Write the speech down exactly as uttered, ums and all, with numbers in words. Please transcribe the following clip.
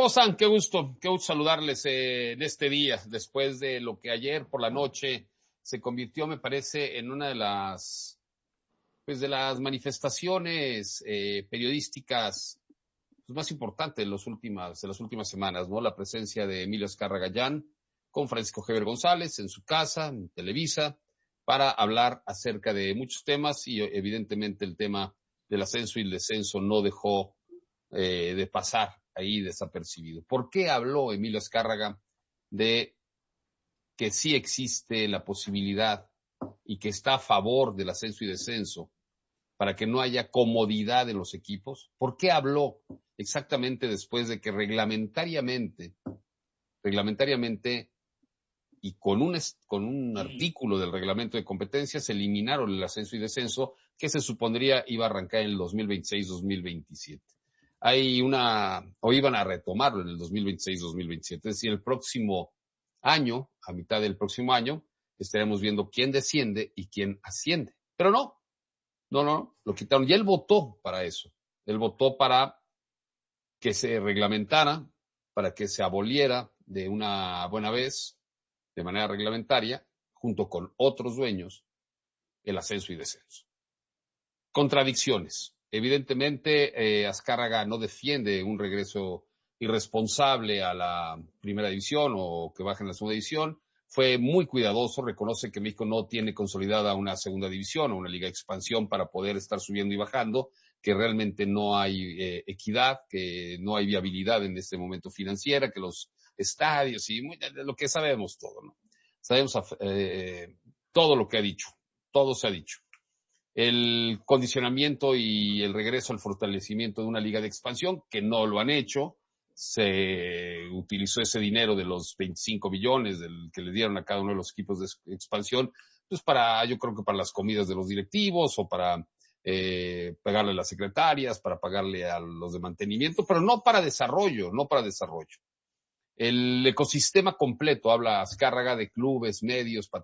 ¿Cómo están? Qué gusto, qué gusto saludarles eh, en este día, después de lo que ayer por la noche se convirtió, me parece, en una de las, pues, de las manifestaciones eh, periodísticas pues, más importantes de, los últimas, de las últimas semanas, ¿no? La presencia de Emilio Azcárraga Gallán con Francisco Javier González en su casa, en Televisa, para hablar acerca de muchos temas y evidentemente el tema del ascenso y el descenso no dejó eh, de pasar ahí desapercibido. ¿Por qué habló Emilio Azcárraga de que sí existe la posibilidad y que está a favor del ascenso y descenso para que no haya comodidad de los equipos? ¿Por qué habló exactamente después de que reglamentariamente, reglamentariamente y con un, con un artículo del reglamento de competencia se eliminaron el ascenso y descenso que se supondría iba a arrancar en el dos mil veintiséis dos mil veintisiete? Hay una, o iban a retomarlo en el dos mil veintiséis dos mil veintisiete, es decir, el próximo año, a mitad del próximo año, estaremos viendo quién desciende y quién asciende. Pero no, no, no, lo quitaron. Y él votó para eso. Él votó para que se reglamentara, para que se aboliera de una buena vez, de manera reglamentaria, junto con otros dueños, el ascenso y descenso. Contradicciones. Evidentemente, eh, Azcárraga no defiende un regreso irresponsable a la primera división o que baje en la segunda división. Fue muy cuidadoso, reconoce que México no tiene consolidada una segunda división o una liga de expansión para poder estar subiendo y bajando, que realmente no hay eh, equidad, que no hay viabilidad en este momento financiera, que los estadios y muy, lo que sabemos todo, ¿no? Sabemos eh, todo lo que ha dicho, todo se ha dicho. El condicionamiento y el regreso al fortalecimiento de una liga de expansión, que no lo han hecho. Se utilizó ese dinero de los veinticinco millones del que le dieron a cada uno de los equipos de expansión, pues para, yo creo que para las comidas de los directivos o para eh, pagarle a las secretarias, para pagarle a los de mantenimiento, pero no para desarrollo, no para desarrollo. El ecosistema completo, habla Azcárraga de clubes, medios, patrocinadores,